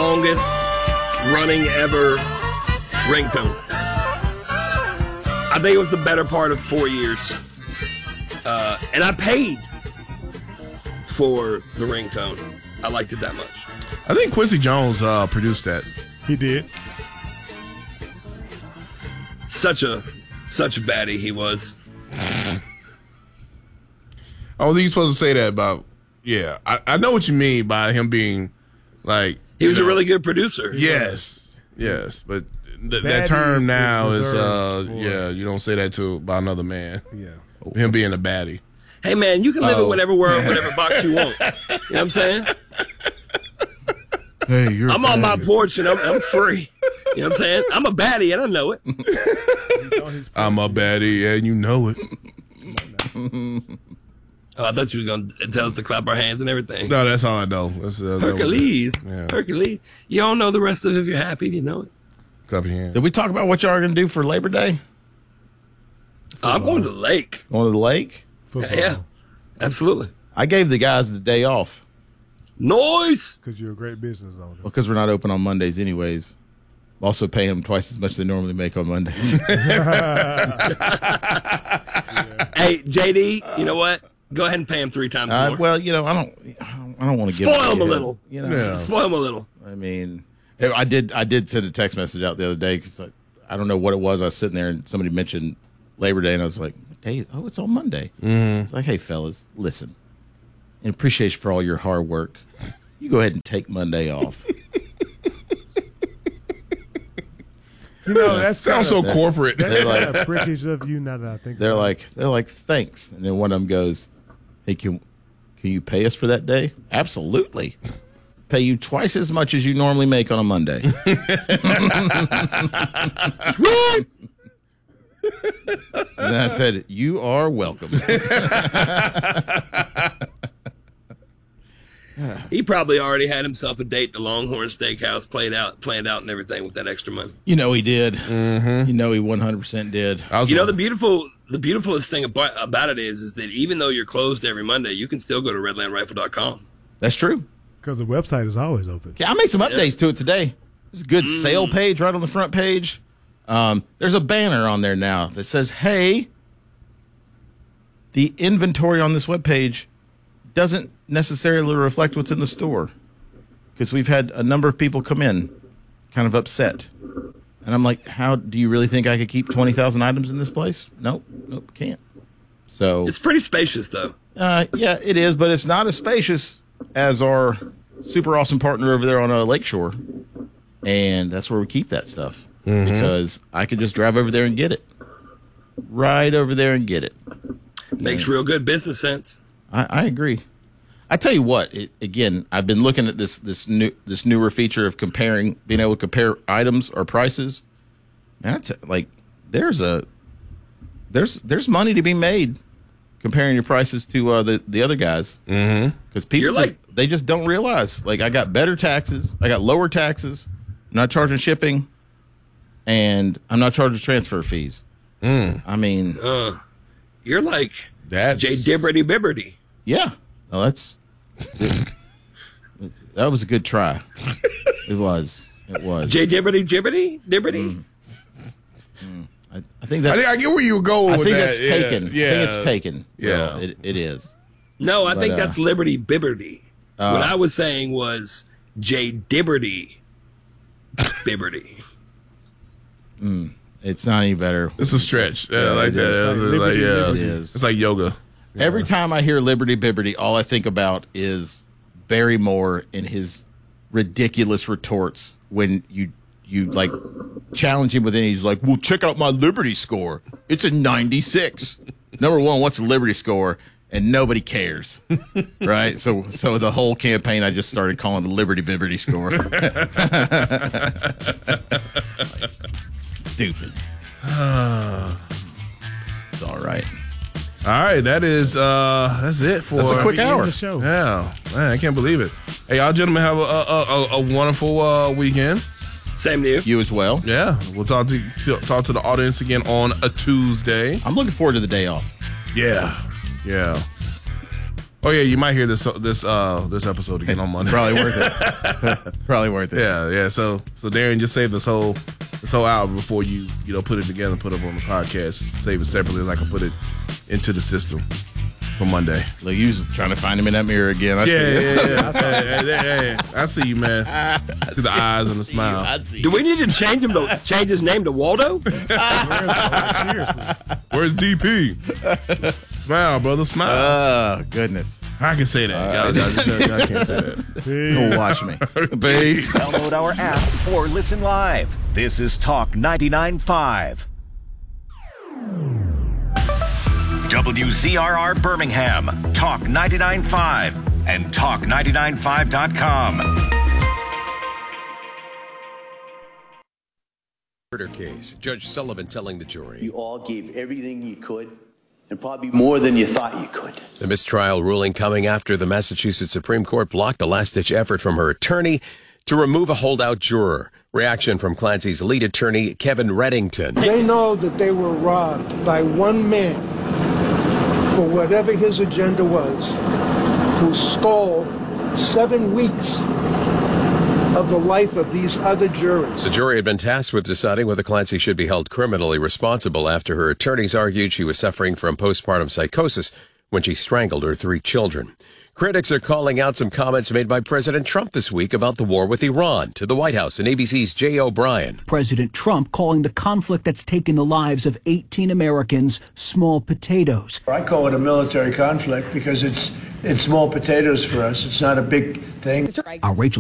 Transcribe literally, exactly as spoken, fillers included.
longest running ever ringtone. I think it was the better part of four years. Uh, and I paid for the ringtone. I liked it that much. I think Quincy Jones uh, produced that. He did. Such a such a baddie he was. I don't think you're supposed to say that about. Yeah, I, I know what you mean by him being like. He was know, a really good producer. Yes, yes, but th- that Baddie term now is is, uh, reserved for- yeah, you don't say that to about another man. Yeah. Him being a baddie. Hey man, you can live Oh. in whatever world, whatever box you want. You know what I'm saying? Hey, you're. I'm on my porch and I'm, I'm free. You know what I'm saying? I'm a baddie and I know it. I'm a baddie and you know it. Oh, I thought you were going to tell us to clap our hands and everything. No, that's all I know. That's, uh, that was it. Hercules. Yeah. Hercules. You don't know the rest of it if you're happy. You know it. Clap your hands. Did we talk about what y'all are going to do for Labor Day? I'm going to the lake. Going to the lake? Football. Yeah, absolutely. I gave the guys the day off Noise. Because you're a great business owner. because we're not open on Mondays anyways. Also pay them twice as much as they normally make on Mondays. Hey, J D, you know what? Go ahead and pay him three times uh, more. well, you know, I don't I don't want to give Spoil him a it- little. You know, Yeah. Spoil him a little. I mean, I did I did send a text message out the other day because I, I don't know what it was. I was sitting there and somebody mentioned Labor Day and I was like, hey, oh, it's on Monday. Mm-hmm. It's like, hey, fellas, listen, in appreciation for all your hard work, you go ahead and take Monday off. You know, that's Sounds so kinda- corporate. That's like- kind of appreciative of you now that I think They're about it. like, they're like, thanks. And then one of them goes, hey, can can you pay us for that day? Absolutely. Pay you twice as much as you normally make on a Monday. And I said, you are welcome. He probably already had himself a date to Longhorn Steakhouse played out, planned out, and everything with that extra money. You know he did. Mm-hmm. You know he one hundred percent did. I was You know the beautiful, the beautifulest thing about, about it is, is that even though you're closed every Monday, you can still go to redland rifle dot com. That's true. Because the website is always open. Yeah, I made some updates to it today. There's a good sale page right on the front page. Um, there's a banner on there now that says, hey, the inventory on this webpage doesn't necessarily reflect what's in the store. Because we've had a number of people come in kind of upset. And I'm like, how do you really think I could keep twenty thousand items in this place? Nope, nope, can't. So, It's pretty spacious, though. uh, yeah, it is, but it's not as spacious as our super awesome partner over there on uh, Lakeshore. And that's where we keep that stuff. Because I could just drive over there and get it. Right over there and get it. Makes real good business sense. I, I agree. I tell you what, it, again, I've been looking at this this new this newer feature of comparing, being able to compare items or prices. Man, I t- like there's a there's there's money to be made comparing your prices to uh, the the other guys. Mm-hmm. Because people You're like- just, they just don't realize. Like I got better taxes, I got lower taxes, I'm not charging shipping, and I'm not charging transfer fees. Mm. I mean, Uh, you're like That's Jay Dibberty Bibberty. yeah, no, that's that was a good try. It was, it was. Jay Dibberty Gibberty Dibberty. I, I think I, that's. think I get where you were going I with think that. that's Yeah, taken. Yeah. I think it's taken. Yeah. it, it is. No, I But, think uh, that's Liberty Bibberty. uh, what I was saying was Jay Dibberty Bibberty. It's not any better. It's a stretch. Yeah, I like it that. is. It's Liberty, like, yeah. Liberty. It is. It's like yoga. Every time I hear Liberty Bibberty, all I think about is Barrymore and his ridiculous retorts when you you like challenge him with it. He's like, "Well, check out my Liberty score. It's a ninety-six." Number one, what's the Liberty score? And nobody cares, right? So, so the whole campaign, I just started calling the Liberty Bibberty score. Stupid. It's all right. All right, that is uh that's it for That's a quick We end hour. the show. Yeah, man, I can't believe it. Hey, y'all gentlemen have a a, a, a wonderful uh, weekend. Same to you. You as well. Yeah, we'll talk to, to talk to the audience again on a Tuesday. I'm looking forward to the day off. Yeah, yeah. Oh yeah, you might hear this this uh this episode again on Monday. Probably worth it. Probably worth it. Yeah, yeah. So so Darren, just save this whole this whole album before you you know put it together and put it on the podcast. Save it separately, and I can put it into the system for Monday. Look, you was trying to find him in that mirror again. I Yeah, see yeah, you. yeah. yeah. Hey, hey, hey, I see you, man. I see the eyes and the smile. I see Do you. we need to change him to change his name to Waldo? Seriously. Where's D P? Smile, brother, smile. Oh, goodness. I can say that. Y'all, y'all, y'all, y'all can't say that. Go watch me. Peace. Download our app or listen live. This is Talk ninety-nine point five. W Z R R Birmingham, Talk ninety-nine point five, and talk ninety-nine point five dot com. Murder case. Judge Sullivan telling the jury. You all gave everything you could, and probably more than you thought you could. The mistrial ruling coming after the Massachusetts Supreme Court blocked a last-ditch effort from her attorney to remove a holdout juror. Reaction from Clancy's lead attorney, Kevin Reddington. They know that they were robbed by one man for whatever his agenda was, who stole seven weeks of the life of these other jurors. The jury had been tasked with deciding whether Clancy should be held criminally responsible after her attorneys argued she was suffering from postpartum psychosis when she strangled her three children. Critics are calling out some comments made by President Trump this week about the war with Iran. To the White House and A B C's Jay O'Brien. President Trump calling the conflict that's taken the lives of eighteen Americans small potatoes. I call it a military conflict because it's it's small potatoes for us. It's not a big thing. Our Rachel